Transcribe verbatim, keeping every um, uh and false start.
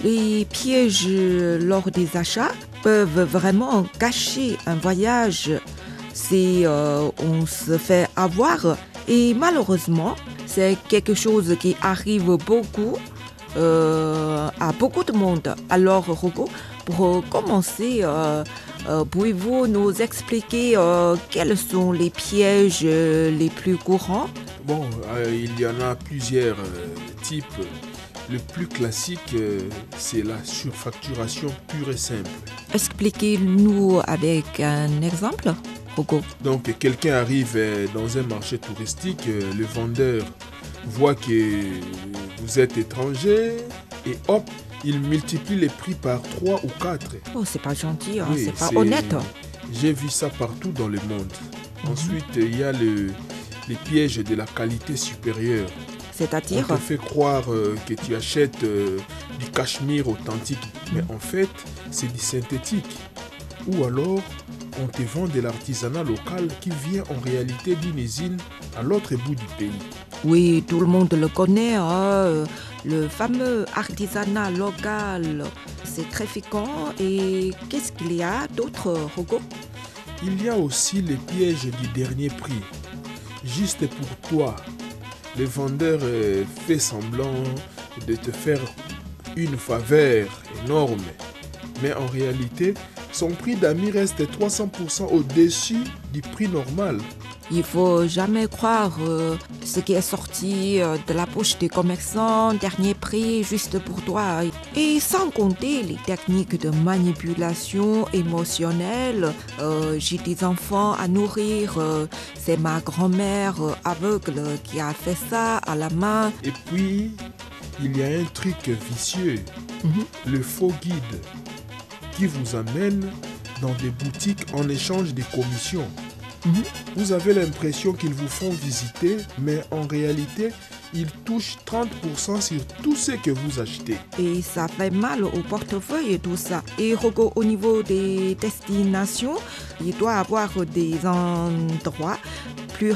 Les pièges lors des achats peuvent vraiment gâcher un voyage si euh, on se fait avoir. Et malheureusement, c'est quelque chose qui arrive beaucoup euh, à beaucoup de monde. Alors, Rogo, pour commencer, euh, euh, pouvez-vous nous expliquer euh, quels sont les pièges euh, les plus courants? Bon, euh, il y en a plusieurs euh, types. Le plus classique, euh, c'est la surfacturation pure et simple. Expliquez-nous avec un exemple, Rogo. Donc, quelqu'un arrive euh, dans un marché touristique, euh, le vendeur voit que vous êtes étranger et hop, il multiplie les prix par trois ou quatre. Oh, c'est pas gentil, hein, Oui, c'est pas honnête. J'ai vu ça partout dans le monde. Mm-hmm. Ensuite, il y a le, les pièges de la qualité supérieure. C'est-à-dire? On te fait croire euh, que tu achètes euh, du cachemire authentique, mais en fait, c'est du synthétique. Ou alors, on te vend de l'artisanat local qui vient en réalité d'une usine à l'autre bout du pays. Oui, tout le monde le connaît, hein, le fameux artisanat local. C'est très fréquent. Et qu'est-ce qu'il y a d'autre, Rogo? Il y a aussi les pièges du dernier prix. Juste pour toi. Le vendeur euh, fait semblant de te faire une faveur énorme. Mais en réalité, son prix d'amis reste trois cents pour cent au-dessus du prix normal. Il faut jamais croire euh, ce qui est sorti euh, de la poche des commerçants, dernier prix juste pour toi. Et sans compter les techniques de manipulation émotionnelle. Euh, j'ai des enfants à nourrir. Euh, c'est ma grand-mère euh, aveugle qui a fait ça à la main. Et puis, il y a un truc vicieux. Mm-hmm. Le faux guide qui vous amène dans des boutiques en échange des commissions. Mmh. Vous avez l'impression qu'ils vous font visiter, mais en réalité, ils touchent trente pour cent sur tout ce que vous achetez. Et ça fait mal au portefeuille et tout ça. Et au niveau des destinations, il doit y avoir des endroits